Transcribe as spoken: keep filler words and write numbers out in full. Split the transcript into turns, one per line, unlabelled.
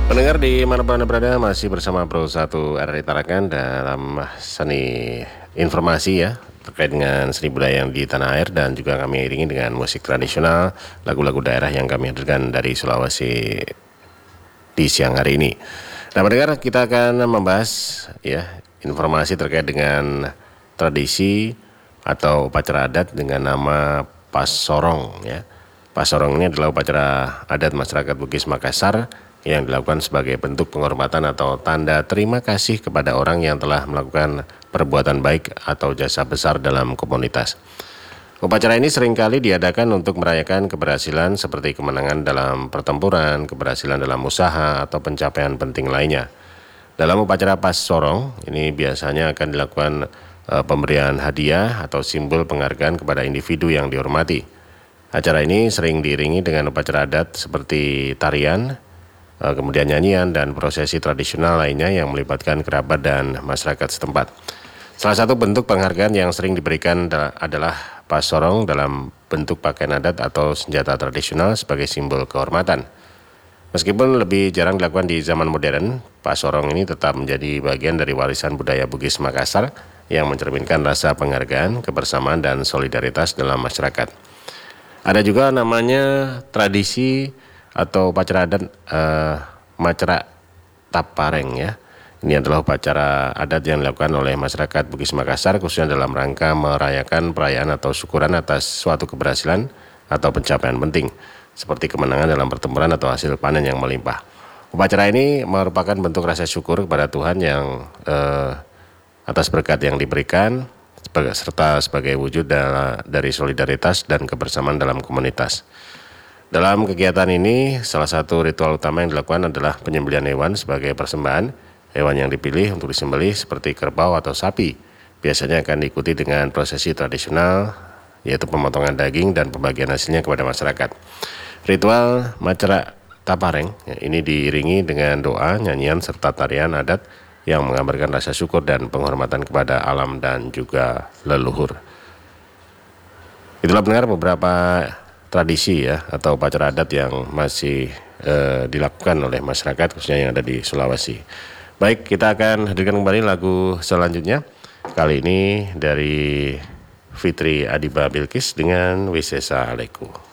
Pendengar di mana Anda berada, masih bersama Pro satu R R I Tarakan dalam seni informasi ya terkait dengan seni budaya yang di tanah air, dan juga kami iringi dengan musik tradisional, lagu-lagu daerah yang kami hadirkan dari Sulawesi di siang hari ini. Nah, pendengar, kita akan membahas ya informasi terkait dengan tradisi atau upacara adat dengan nama Pasorong ya. Pasorong ini adalah upacara adat masyarakat Bugis Makassar yang dilakukan sebagai bentuk penghormatan atau tanda terima kasih kepada orang yang telah melakukan perbuatan baik atau jasa besar dalam komunitas. Upacara ini seringkali diadakan untuk merayakan keberhasilan seperti kemenangan dalam pertempuran, keberhasilan dalam usaha, atau pencapaian penting lainnya. Dalam upacara Pasorong ini biasanya akan dilakukan e, pemberian hadiah atau simbol penghargaan kepada individu yang dihormati. Acara ini sering diiringi dengan upacara adat seperti tarian, kemudian nyanyian dan prosesi tradisional lainnya yang melibatkan kerabat dan masyarakat setempat. Salah satu bentuk penghargaan yang sering diberikan adalah Pasorong dalam bentuk pakaian adat atau senjata tradisional sebagai simbol kehormatan. Meskipun lebih jarang dilakukan di zaman modern, Pasorong ini tetap menjadi bagian dari warisan budaya Bugis Makassar yang mencerminkan rasa penghargaan, kebersamaan, dan solidaritas dalam masyarakat. Ada juga namanya tradisi atau upacara adat eh, Macerak Tapareng ya. Ini adalah upacara adat yang dilakukan oleh masyarakat Bugis Makassar khususnya dalam rangka merayakan perayaan atau syukuran atas suatu keberhasilan atau pencapaian penting seperti kemenangan dalam pertempuran atau hasil panen yang melimpah. Upacara ini merupakan bentuk rasa syukur kepada Tuhan yang eh, atas berkat yang diberikan serta sebagai wujud dari solidaritas dan kebersamaan dalam komunitas. Dalam kegiatan ini, salah satu ritual utama yang dilakukan adalah penyembelihan hewan sebagai persembahan. Hewan yang dipilih untuk disembelih seperti kerbau atau sapi. Biasanya akan diikuti dengan prosesi tradisional, yaitu pemotongan daging dan pembagian hasilnya kepada masyarakat. Ritual Macerak Tapareng ya, ini diiringi dengan doa, nyanyian, serta tarian adat yang menggambarkan rasa syukur dan penghormatan kepada alam dan juga leluhur. Itulah benar beberapa tradisi ya atau upacara adat yang masih eh, dilakukan oleh masyarakat khususnya yang ada di Sulawesi. Baik, kita akan hadirkan kembali lagu selanjutnya. Kali ini dari Fitri Adiba Bilkis dengan Wisesa Aleku.